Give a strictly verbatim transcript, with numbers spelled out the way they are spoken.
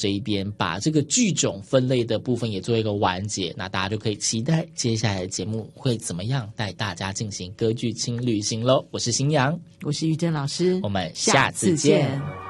这一边，把这个剧种分类的部分也做一个完结，那大家就可以期待接下来的节目会怎么样带大家进行歌剧轻旅行咯。我是新阳， 我是玉珍老师， 我们下次见。